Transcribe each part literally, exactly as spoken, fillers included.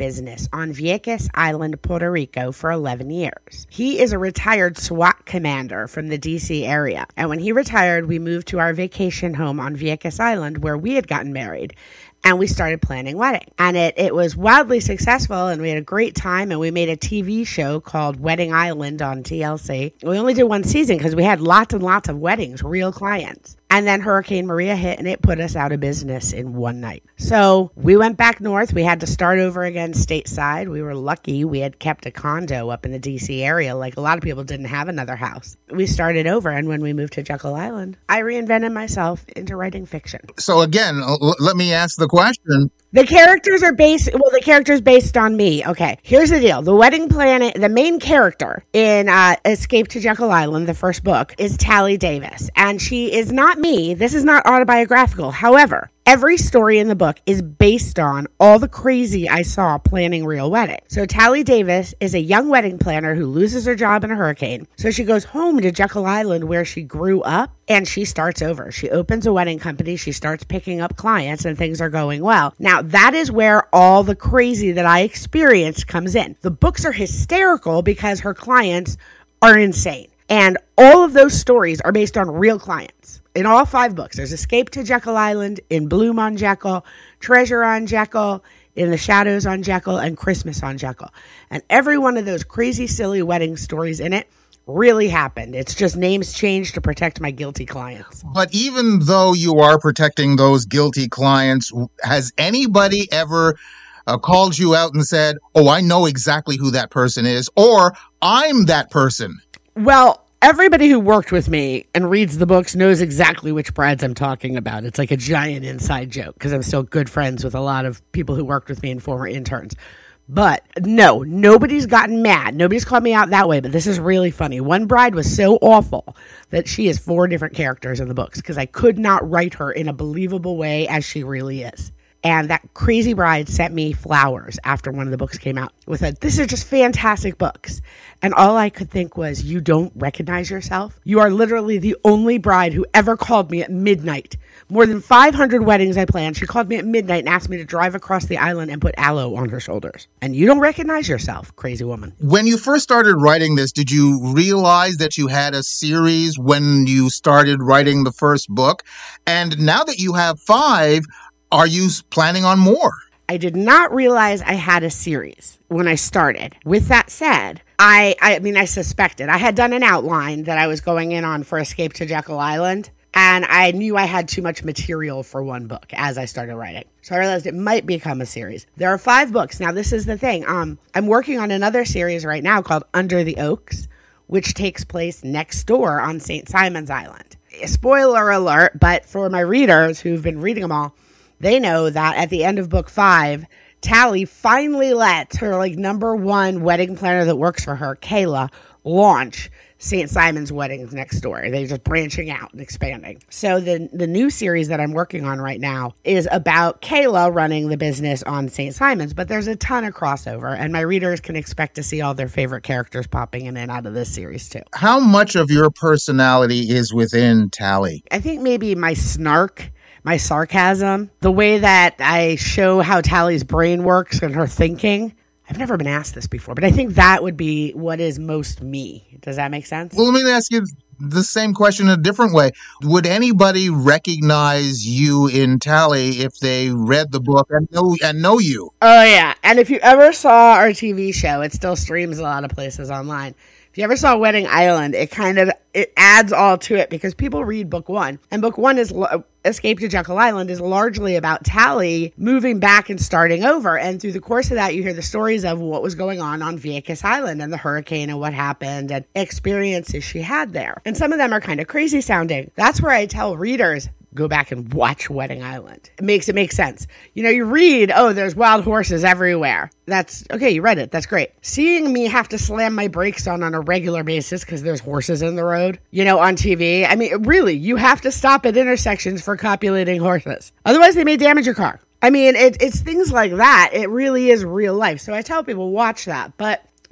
business on Vieques Island, Puerto Rico for eleven years. He is a retired SWAT commander from the D C area. And when he retired, we moved to our vacation home on Vieques Island where we had gotten married. And we started planning wedding. And it, it was wildly successful, and we had a great time, and we made a T V show called Wedding Island on T L C. We only did one season because we had lots and lots of weddings, real clients. And then Hurricane Maria hit, and it put us out of business in one night. So we went back north. We had to start over again stateside. We were lucky we had kept a condo up in the D C area. Like a lot of people didn't have another house. We started over, and when we moved to Jekyll Island, I reinvented myself into writing fiction. So again, l- let me ask the question. The characters are based, well, the character's based on me. Okay, here's the deal. The wedding planner, the main character in uh, Escape to Jekyll Island, the first book, is Tally Davis. And she is not me. This is not autobiographical. However, every story in the book is based on all the crazy I saw planning real weddings. So Tally Davis is a young wedding planner who loses her job in a hurricane. So she goes home to Jekyll Island where she grew up, and she starts over. She opens a wedding company. She starts picking up clients, and things are going well. Now, that is where all the crazy that I experienced comes in. The books are hysterical because her clients are insane. And all of those stories are based on real clients. In all five books, there's Escape to Jekyll Island, In Bloom on Jekyll, Treasure on Jekyll, In the Shadows on Jekyll, and Christmas on Jekyll. And every one of those crazy, silly wedding stories in it really happened. It's just names changed to protect my guilty clients. But even though you are protecting those guilty clients, has anybody ever uh, called you out and said, oh, I know exactly who that person is, or I'm that person? Well, everybody who worked with me and reads the books knows exactly which brides I'm talking about. It's like a giant inside joke because I'm still good friends with a lot of people who worked with me and former interns. But no, nobody's gotten mad. Nobody's called me out that way, but this is really funny. One bride was so awful that she is four different characters in the books because I could not write her in a believable way as she really is. And that crazy bride sent me flowers after one of the books came out with a, this are just fantastic books. And all I could think was, you don't recognize yourself? You are literally the only bride who ever called me at midnight. More than five hundred weddings I planned. She called me at midnight and asked me to drive across the island and put aloe on her shoulders. And you don't recognize yourself, crazy woman. When you first started writing this, did you realize that you had a series when you started writing the first book? And now that you have five, are you planning on more? I did not realize I had a series when I started. With that said, I, I mean, I suspected. I had done an outline that I was going in on for Escape to Jekyll Island, and I knew I had too much material for one book as I started writing. So I realized it might become a series. There are five books. Now, this is the thing. Um, I'm working on another series right now called Under the Oaks, which takes place next door on Saint Simon's Island. Spoiler alert, but for my readers who've been reading them all, they know that at the end of book five, Tally finally lets her like number one wedding planner that works for her, Kayla, launch Saint Simon's Weddings next door. They're just branching out and expanding. So the the new series that I'm working on right now is about Kayla running the business on Saint Simon's, but there's a ton of crossover, and my readers can expect to see all their favorite characters popping in and out of this series too. How much of your personality is within Tally? I think maybe my snark, my sarcasm, the way that I show how Tally's brain works and her thinking. I've never been asked this before, but I think that would be what is most me. Does that make sense? Well, let me ask you the same question in a different way. Would anybody recognize you in Tally if they read the book and know, and know you? Oh, yeah. And if you ever saw our T V show, it still streams a lot of places online. If you ever saw Wedding Island, it kind of, it adds all to it because people read book one. And book one is Escape to Jekyll Island is largely about Tally moving back and starting over. And through the course of that, you hear the stories of what was going on on Vieques Island and the hurricane and what happened and experiences she had there. And some of them are kind of crazy sounding. That's where I tell readers, go back and watch Wedding Island. It makes it make sense. You know, you read, oh, there's wild horses everywhere. That's, okay, you read it. That's great. Seeing me have to slam my brakes on on a regular basis because there's horses in the road, you know, on T V. I mean, really, you have to stop at intersections for copulating horses. Otherwise, they may damage your car. I mean, it, it's things like that. It really is real life. So I tell people, watch that. But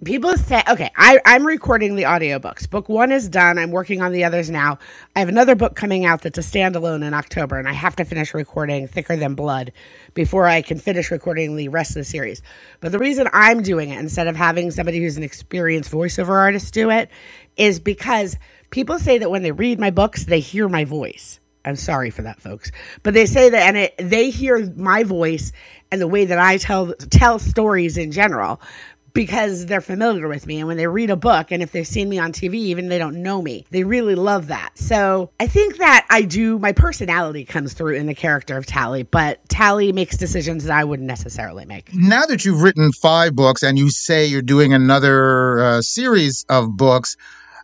People say, okay, I, I'm recording the audiobooks. Book one is done. I'm working on the others now. I have another book coming out that's a standalone in October, and I have to finish recording Thicker Than Blood before I can finish recording the rest of the series. But the reason I'm doing it instead of having somebody who's an experienced voiceover artist do it is because people say that when they read my books, they hear my voice. I'm sorry for that, folks. But they say that, and it, they hear my voice and the way that I tell tell stories in general, because they're familiar with me. And when they read a book, and if they've seen me on T V, even if they don't know me, they really love that. So I think that I do, my personality comes through in the character of Tally, but Tally makes decisions that I wouldn't necessarily make. Now that you've written five books and you say you're doing another uh, series of books,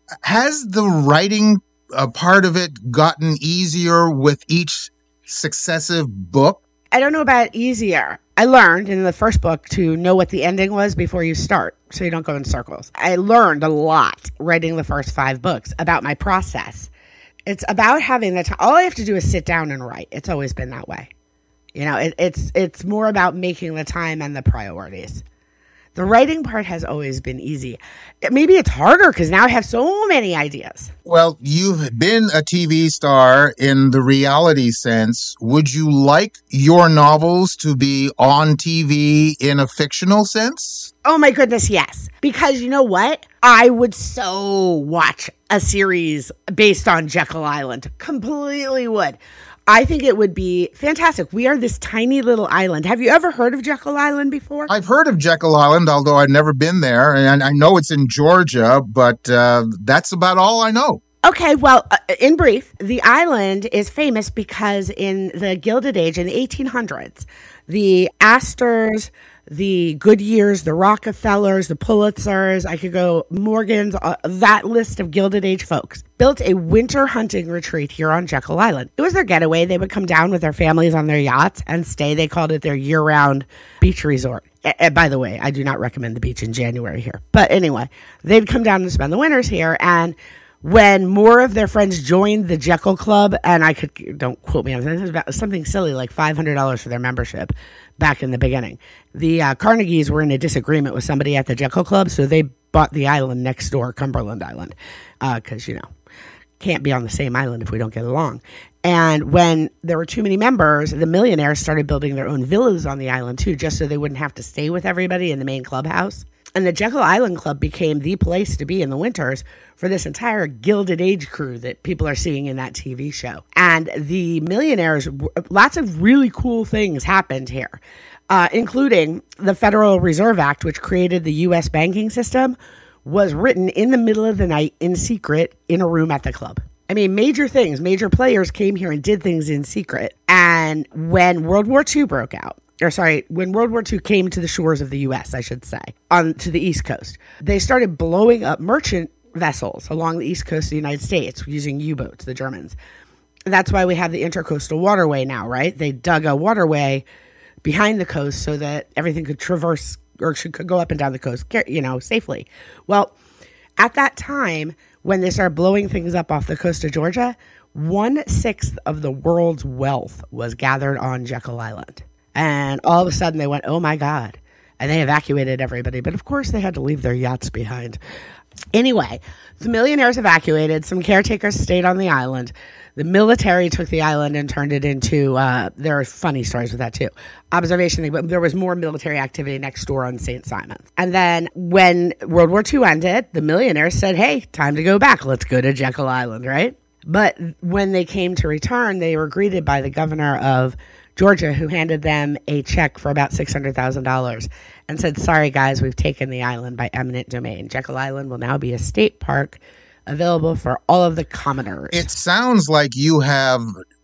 has the writing uh, part of it gotten easier with each successive book? I don't know about easier. I learned in the first book to know what the ending was before you start, so you don't go in circles. I learned a lot writing the first five books about my process. It's about having the time. All I have to do is sit down and write. It's always been that way. You know, it, it's it's more about making the time and the priorities. The writing part has always been easy. Maybe it's harder because now I have so many ideas. Well, you've been a T V star in the reality sense. Would you like your novels to be on T V in a fictional sense? Oh my goodness, yes. Because you know what? I would so watch a series based on Jekyll Island. Completely would. I think it would be fantastic. We are this tiny little island. Have you ever heard of Jekyll Island before? I've heard of Jekyll Island, although I've never been there. And I know it's in Georgia, but uh, that's about all I know. Okay, well, uh, in brief, the island is famous because in the Gilded Age, in the eighteen hundreds, the Astors, the Goodyears, the Rockefellers, the Pulitzers, I could go Morgans, uh, that list of Gilded Age folks, built a winter hunting retreat here on Jekyll Island. It was their getaway. They would come down with their families on their yachts and stay. They called it their year-round beach resort. And by the way, I do not recommend the beach in January here. But anyway, they'd come down and spend the winters here, and when more of their friends joined the Jekyll Club, and I could, don't quote me on this, it was about something silly like five hundred dollars for their membership back in the beginning. The uh, Carnegies were in a disagreement with somebody at the Jekyll Club, so they bought the island next door, Cumberland Island, because, uh, you know, can't be on the same island if we don't get along. And when there were too many members, the millionaires started building their own villas on the island, too, just so they wouldn't have to stay with everybody in the main clubhouse. And the Jekyll Island Club became the place to be in the winters for this entire Gilded Age crew that people are seeing in that T V show. And the millionaires, lots of really cool things happened here, uh, including the Federal Reserve Act, which created the U S banking system, was written in the middle of the night in secret in a room at the club. I mean, major things, major players came here and did things in secret. And when World War Two broke out, or sorry, when World War Two came to the shores of the U S, I should say, on to the East Coast, they started blowing up merchant vessels along the East Coast of the United States using U-boats, the Germans. That's why we have the Intercoastal Waterway now, right? They dug a waterway behind the coast so that everything could traverse or should, could go up and down the coast, you know, safely. Well, at that time, when they started blowing things up off the coast of Georgia, one-sixth of the world's wealth was gathered on Jekyll Island. And all of a sudden they went, oh my God. And they evacuated everybody. But of course they had to leave their yachts behind. Anyway, the millionaires evacuated. Some caretakers stayed on the island. The military took the island and turned it into, uh, there are funny stories with that too. Observation, but there was more military activity next door on Saint Simons. And then when World War Two ended, the millionaires said, hey, time to go back. Let's go to Jekyll Island, right? But when they came to return, they were greeted by the governor of Georgia, who handed them a check for about six hundred thousand dollars and said, sorry, guys, we've taken the island by eminent domain. Jekyll Island will now be a state park available for all of the commoners. It sounds like you have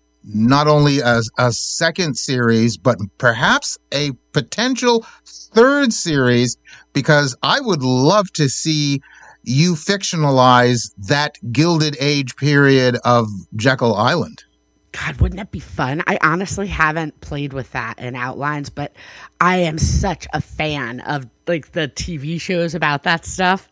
not only a, a second series, but perhaps a potential third series, because I would love to see you fictionalize that Gilded Age period of Jekyll Island. God, wouldn't that be fun? I honestly haven't played with that in outlines, but I am such a fan of like the T V shows about that stuff.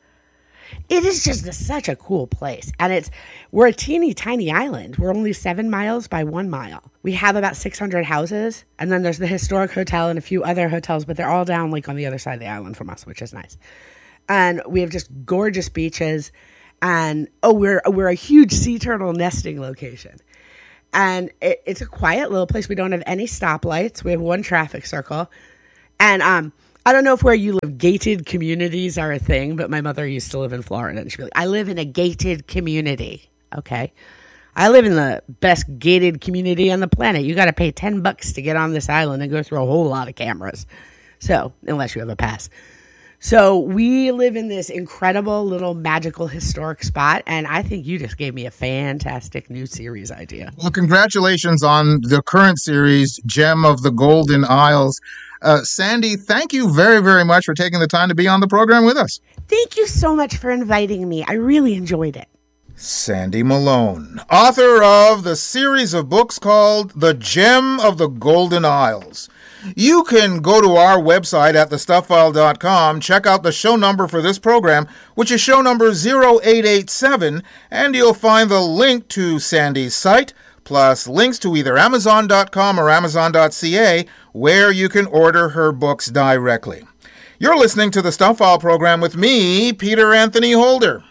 It is just a, such a cool place. And it's, we're a teeny tiny island. We're only seven miles by one mile. We have about six hundred houses. And then there's the historic hotel and a few other hotels, but they're all down like on the other side of the island from us, which is nice. and we have just gorgeous beaches. And oh, we're we're a huge sea turtle nesting location, and it, it's a quiet little place. We don't have any stoplights. We have one traffic circle, and um, I don't know if where you live, gated communities are a thing. But my mother used to live in Florida, and she'd be like, "I live in a gated community." Okay. I live in the best gated community on the planet. You got to pay ten bucks to get on this island and go through a whole lot of cameras. So, unless you have a pass. So, we live in this incredible little magical historic spot. And I think you just gave me a fantastic new series idea. Well, congratulations on the current series, Gem of the Golden Isles. Uh, Sandy, thank you very, very much for taking the time to be on the program with us. Thank you so much for inviting me. I really enjoyed it. Sandy Malone, author of the series of books called The Gem of the Golden Isles. You can go to our website at the stuff file dot com, check out the show number for this program, which is show number zero eight eight seven, and you'll find the link to Sandy's site, plus links to either amazon dot com or amazon dot c a, where you can order her books directly. You're listening to the Stuff File program with me, Peter Anthony Holder.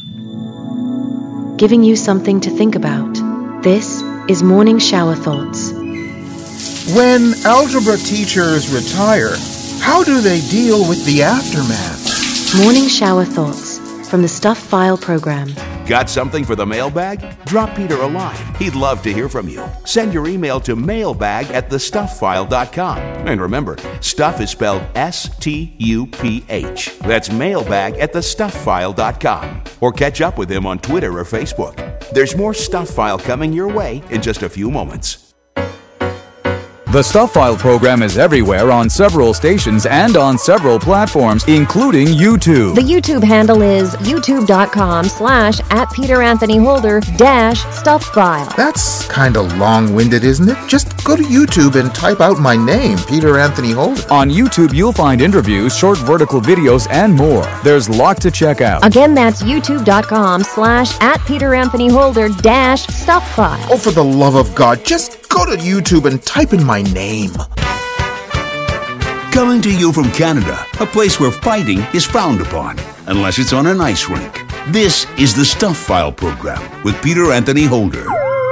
Giving you something to think about. This is Morning Shower Thoughts. When algebra teachers retire, how do they deal with the aftermath? Morning Shower Thoughts from the Stuff File program. Got something for the mailbag? Drop Peter a line. He'd love to hear from you. Send your email to mailbag at the stuff file dot com. And remember, stuff is spelled S T U P H. That's mailbag at the stuff file dot com. Or catch up with him on Twitter or Facebook. There's more Stuff File coming your way in just a few moments. The Stuff File program is everywhere on several stations and on several platforms, including YouTube. The YouTube handle is youtube.com slash at Peter Anthony Holder dash Stuff File. That's kind of long-winded, isn't it? Just go to YouTube and type out my name, Peter Anthony Holder. On YouTube, you'll find interviews, short vertical videos, and more. There's a lot to check out. Again, that's youtube.com slash at Peter Anthony Holder dash Stuff File. Oh, for the love of God, just go to YouTube and type in my name. Coming to you from Canada, a place where fighting is frowned upon, unless it's on an ice rink. This is the Stuff File program with Peter Anthony Holder.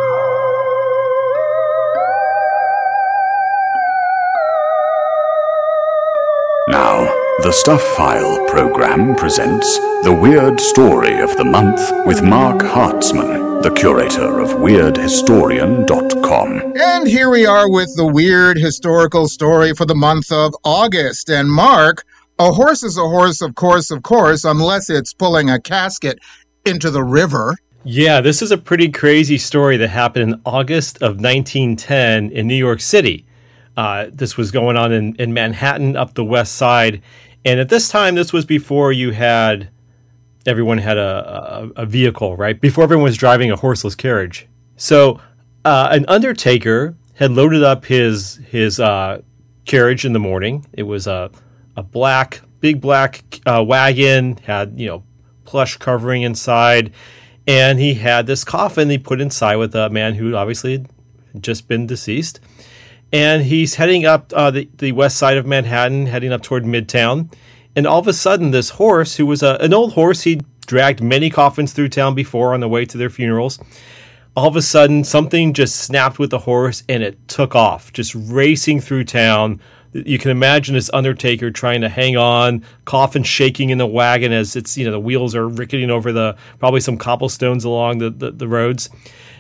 Now, the Stuff File program presents The Weird Story of the Month with Mark Hartzman, the curator of weird historian dot com. And here we are with the weird historical story for the month of August. And Mark, a horse is a horse, of course, of course, unless it's pulling a casket into the river. Yeah, this is a pretty crazy story that happened in August of nineteen ten in New York City. Uh, this was going on in, in Manhattan up the west side. And at this time, this was before you had, everyone had a, a, a vehicle, right? Before everyone was driving a horseless carriage. So uh, an undertaker had loaded up his his uh, carriage in the morning. It was a, a black, big black uh, wagon, had, you know, plush covering inside. And he had this coffin he put inside with a man who obviously had just been deceased. And he's heading up uh, the, the west side of Manhattan, heading up toward Midtown. And all of a sudden, this horse, who was a, an old horse, he'd dragged many coffins through town before on the way to their funerals. All of a sudden, something just snapped with the horse, and it took off, just racing through town. You can imagine this undertaker trying to hang on, coffin shaking in the wagon as it's, you know, the wheels are ricketing over the, probably some cobblestones along the, the, the roads.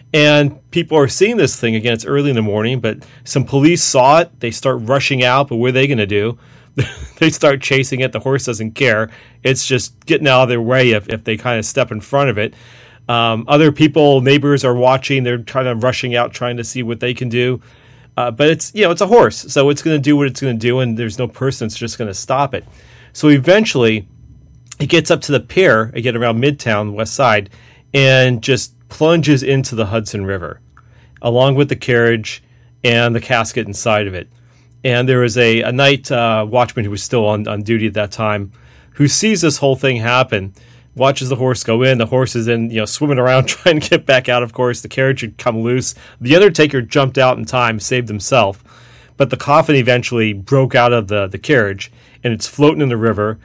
And people are seeing this thing. Again, it's early in the morning, but some police saw it. They start rushing out, but what are they going to do? They start chasing it. The horse doesn't care. It's just getting out of their way if, if they kind of step in front of it. Um, other people, neighbors are watching. They're kind of rushing out, trying to see what they can do. Uh, but it's, you know, it's a horse, so it's going to do what it's going to do, and there's no person that's just going to stop it. So eventually, it gets up to the pier, again around Midtown, west side, and just plunges into the Hudson River, along with the carriage and the casket inside of it. And there was a, a night uh, watchman who was still on, on duty at that time, who sees this whole thing happen, watches the horse go in. The horse is in, you know, swimming around trying to get back out, of course. The carriage had come loose. The undertaker jumped out in time, saved himself. But the coffin eventually broke out of the, the carriage, and it's floating in the river.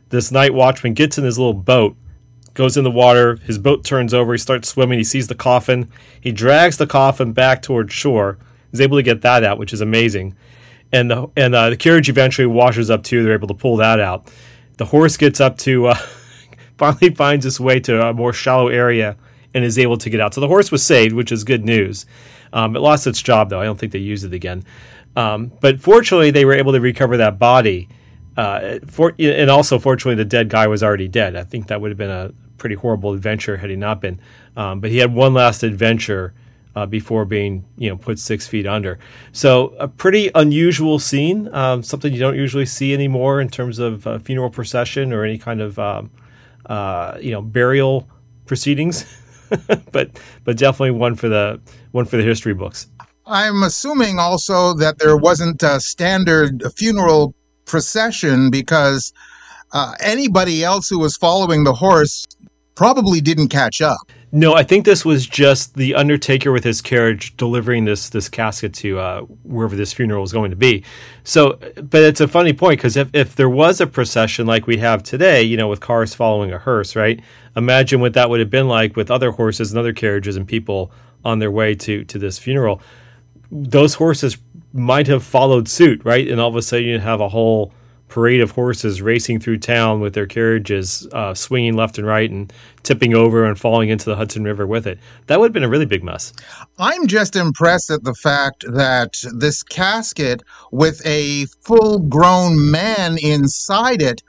this night watchman gets in his little boat, goes in the water, his boat turns over, he starts swimming, he sees the coffin, he drags the coffin back towards shore, he's able to get that out, which is amazing. And the and uh, the carriage eventually washes up too, they're able to pull that out. The horse gets up to, uh, finally finds its way to a more shallow area and is able to get out. So the horse was saved, which is good news. Um, it lost its job, though. I don't think they used it again. Um, but fortunately, they were able to recover that body. Uh, for, and also, fortunately, the dead guy was already dead. I think that would have been a pretty horrible adventure had he not been. Um, but he had one last adventure uh, before being, you know, put six feet under. So a pretty unusual scene, um, something you don't usually see anymore in terms of uh, funeral procession or any kind of, um, uh, you know, burial proceedings. but but definitely one for the one for the history books. I'm assuming also that there wasn't a standard funeral procession because uh, anybody else who was following the horse probably didn't catch up. No, I think this was just the undertaker with his carriage delivering this this casket to uh, wherever this funeral was going to be. So, but it's a funny point because if, if there was a procession like we have today, you know, with cars following a hearse, right? Imagine what that would have been like with other horses and other carriages and people on their way to, to this funeral. Those horses might have followed suit, right? And all of a sudden you have a whole parade of horses racing through town with their carriages uh, swinging left and right and tipping over and falling into the Hudson River with it. That would have been a really big mess. I'm just impressed at the fact that this casket with a full-grown man inside it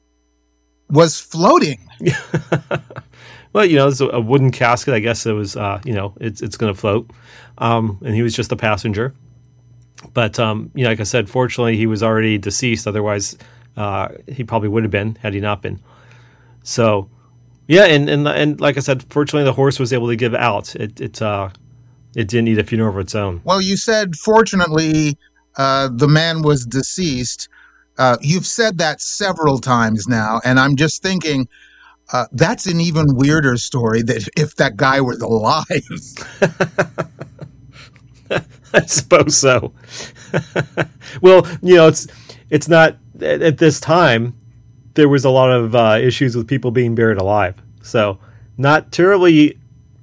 was floating. Well, you know, it's a wooden casket. I guess it was, uh, you know, it's it's going to float. Um, and he was just a passenger. But, um, you know, like I said, fortunately, he was already deceased. Otherwise, uh, he probably would have been had he not been. So, yeah, and, and and like I said, fortunately, the horse was able to give out. It it uh, it didn't need a funeral of its own. Well, you said, fortunately, uh, the man was deceased. Uh, you've said that several times now, and I'm just thinking, uh, that's an even weirder story that if that guy was alive. I suppose so. Well, you know, it's it's not at, at this time. There was a lot of uh, issues with people being buried alive, so not terribly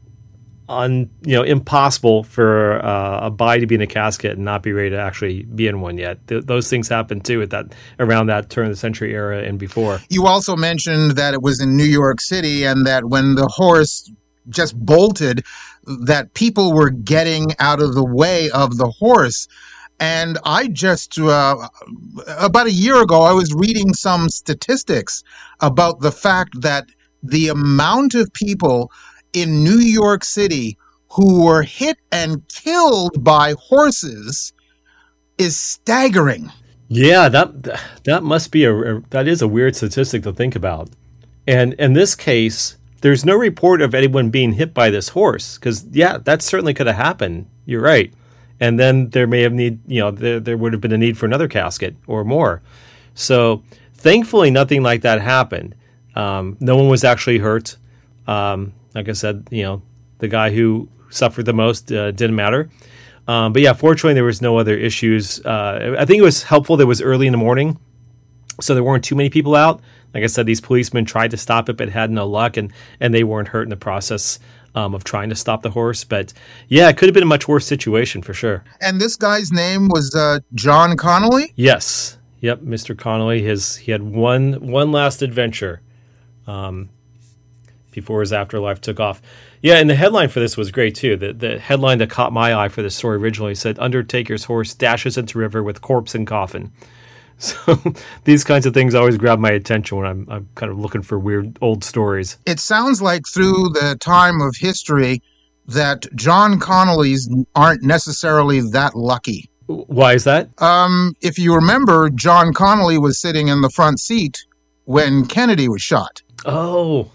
on you know impossible for uh, a body to be in a casket and not be ready to actually be in one yet. Th- those things happened too at that around that turn of the century era and before. You also mentioned that it was in New York City, and that when the horse just bolted, that people were getting out of the way of the horse. And I just, uh, about a year ago, I was reading some statistics about the fact that the amount of people in New York City who were hit and killed by horses is staggering. Yeah, that that must be a that is a weird statistic to think about. And in this case, there's no report of anyone being hit by this horse because, yeah, that certainly could have happened. You're right. And then there may have need, you know, there, there would have been a need for another casket or more. So thankfully, nothing like that happened. Um, no one was actually hurt. Um, like I said, you know, the guy who suffered the most uh, didn't matter. Um, but yeah, fortunately, there was no other issues. Uh, I think it was helpful that it was early in the morning, so there weren't too many people out. Like I said, these policemen tried to stop it, but had no luck, and, and they weren't hurt in the process um, of trying to stop the horse. But yeah, it could have been a much worse situation for sure. And this guy's name was uh, John Connolly? Yes. Yep, Mister Connolly. His he had one one last adventure um, before his afterlife took off. Yeah, and the headline for this was great too. The the headline that caught my eye for this story originally said, "Undertaker's horse dashes into river with corpse and coffin." So these kinds of things always grab my attention when I'm I'm kind of looking for weird old stories. It sounds like through the time of history that John Connolly's aren't necessarily that lucky. Why is that? Um, if you remember, John Connolly was sitting in the front seat when Kennedy was shot. Oh,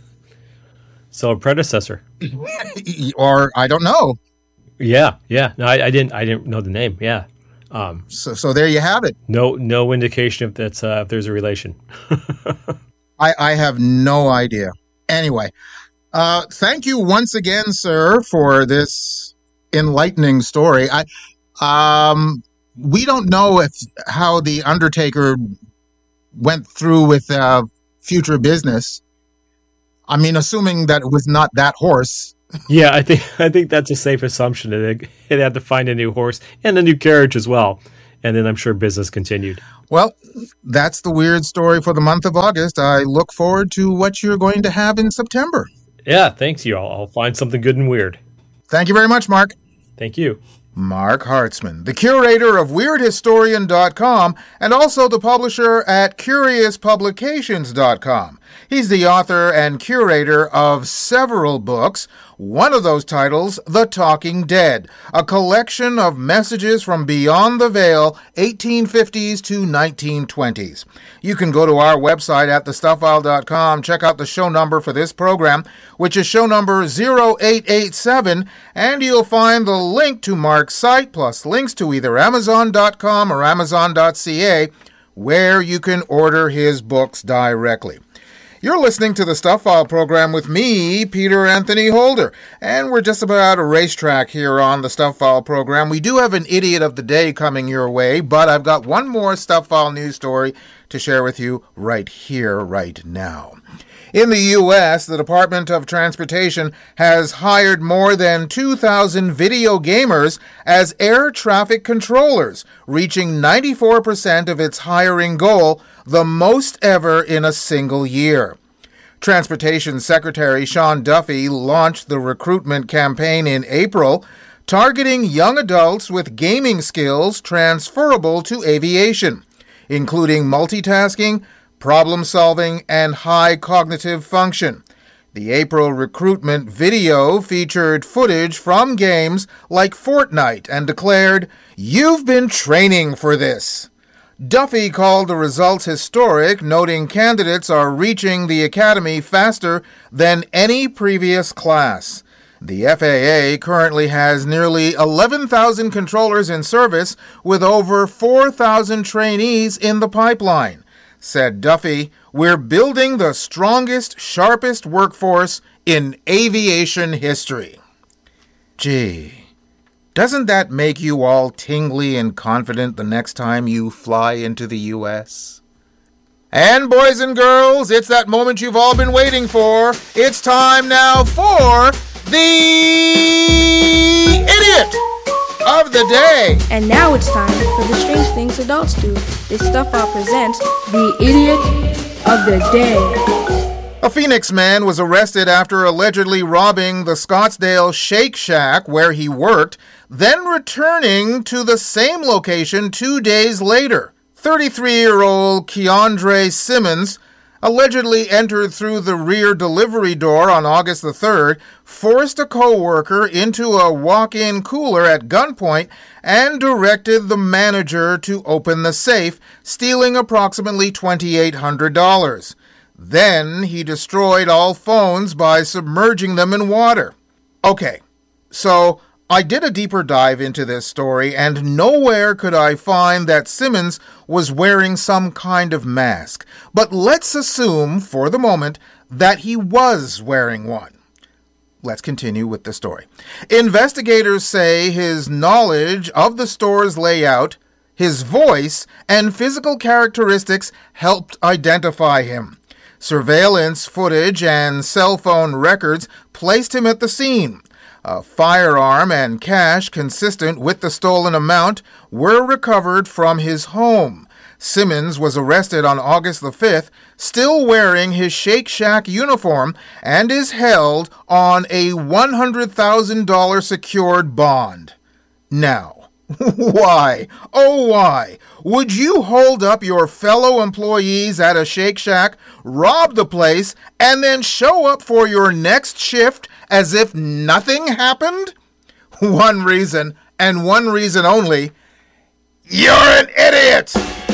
so a predecessor, or I don't know. Yeah, yeah. No, I, I didn't. I didn't know the name. Yeah. Um, so, so there you have it. No, no indication if that's uh, if there's a relation. I, I have no idea. Anyway, uh, thank you once again, sir, for this enlightening story. I, um, we don't know if how the Undertaker went through with uh, future business. I mean, assuming that it was not that horse. Yeah, I think I think that's a safe assumption. It, it had to find a new horse and a new carriage as well. And then I'm sure business continued. Well, that's the weird story for the month of August. I look forward to what you're going to have in September. Yeah, thanks you. I'll, I'll find something good and weird. Thank you very much, Mark. Thank you. Mark Hartzman, the curator of weird historian dot com and also the publisher at curious publications dot com. He's the author and curator of several books. One of those titles, The Talking Dead, a collection of messages from beyond the veil, eighteen fifties to nineteen twenties. You can go to our website at the stuff file dot com, check out the show number for this program, which is show number zero eight eight seven, and you'll find the link to Mark's site, plus links to either amazon dot com or amazon dot c a, where you can order his books directly. You're listening to the Stuff File program with me, Peter Anthony Holder, and we're just about a racetrack here on the Stuff File program. We do have an Idiot of the Day coming your way, but I've got one more Stuff File news story to share with you right here, right now. In the U S, the Department of Transportation has hired more than two thousand video gamers as air traffic controllers, reaching ninety-four percent of its hiring goal, the most ever in a single year. Transportation Secretary Sean Duffy launched the recruitment campaign in April, targeting young adults with gaming skills transferable to aviation, including multitasking, problem-solving, and high cognitive function. The April recruitment video featured footage from games like Fortnite and declared, "You've been training for this." Duffy called the results historic, noting candidates are reaching the academy faster than any previous class. The F A A currently has nearly eleven thousand controllers in service, with over four thousand trainees in the pipeline. Said Duffy, "We're building the strongest, sharpest workforce in aviation history." Gee, doesn't that make you all tingly and confident the next time you fly into the U S? And boys and girls, it's that moment you've all been waiting for. It's time now for the Idiot of the Day. And now it's time for the strange things adults do. This Stuff File presents the Idiot of the Day. A Phoenix man was arrested after allegedly robbing the Scottsdale Shake Shack where he worked, then returning to the same location two days later. thirty-three-year-old Keandre Simmons allegedly entered through the rear delivery door on August the third, forced a co-worker into a walk-in cooler at gunpoint, and directed the manager to open the safe, stealing approximately two thousand eight hundred dollars. Then he destroyed all phones by submerging them in water. Okay, so I did a deeper dive into this story, and nowhere could I find that Simmons was wearing some kind of mask. But let's assume, for the moment, that he was wearing one. Let's continue with the story. Investigators say his knowledge of the store's layout, his voice, and physical characteristics helped identify him. Surveillance footage and cell phone records placed him at the scene. A firearm and cash consistent with the stolen amount were recovered from his home. Simmons was arrested on August the fifth, still wearing his Shake Shack uniform, and is held on a one hundred thousand dollars secured bond. Now, why, oh why, would you hold up your fellow employees at a Shake Shack, rob the place, and then show up for your next shift as if nothing happened? One reason, and one reason only: you're an idiot!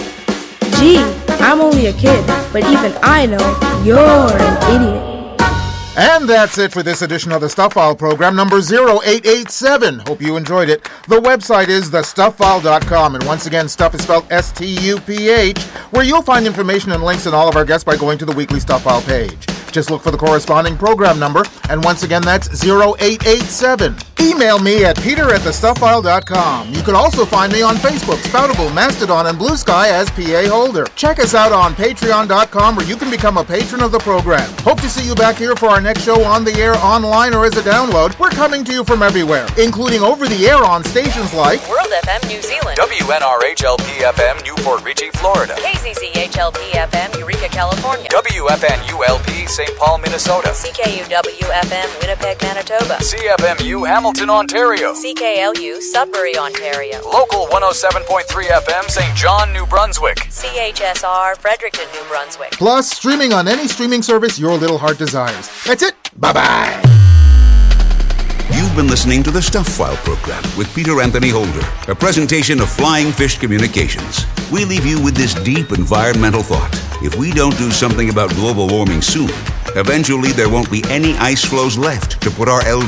Gee, I'm only a kid, but even I know you're an idiot. And that's it for this edition of the Stuff File program, number zero eight eight seven. Hope you enjoyed it. The website is the stuff file dot com, and once again, stuff is spelled S T U P H, where you'll find information and links on all of our guests by going to the weekly Stuff File page. Just look for the corresponding program number, and once again, that's zero eight eight seven. Email me at peter at the stuff file dot com. You can also find me on Facebook, Spoutable, Mastodon, and Blue Sky as P A Holder. Check us out on patreon dot com where you can become a patron of the program. Hope to see you back here for our next show on the air, online, or as a download. We're coming to you from everywhere, including over the air on stations like World F M New Zealand, W N R H L P F M Newport Richey, Florida, K Z Z H L P F M Eureka, California, W F N U L P Saint Paul, Minnesota, C K U W F M Winnipeg, Manitoba, C F M U Hamilton, Ontario, C K L U Sudbury, Ontario, Local one oh seven point three F M Saint John, New Brunswick, C H S R Fredericton, New Brunswick. Plus, streaming on any streaming service your little heart desires. That's it. Bye-bye. You've been listening to the Stuff File program with Peter Anthony Holder, a presentation of Flying Fish Communications. We leave you with this deep environmental thought. If we don't do something about global warming soon, eventually there won't be any ice floes left to put our L